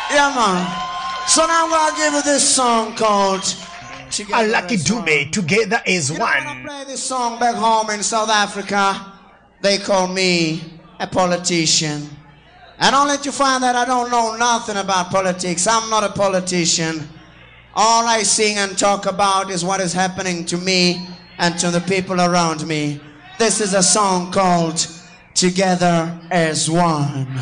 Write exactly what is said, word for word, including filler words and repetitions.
Yeah, man. So now I'm gonna give you this song called Together A Lucky as One. Dube, Together as You know, when I One. play this song back home in South Africa, they call me a politician. And I'll let you find that I don't know nothing about politics. I'm not a politician. All I sing and talk about is what is happening to me and to the people around me. This is a song called Together as One.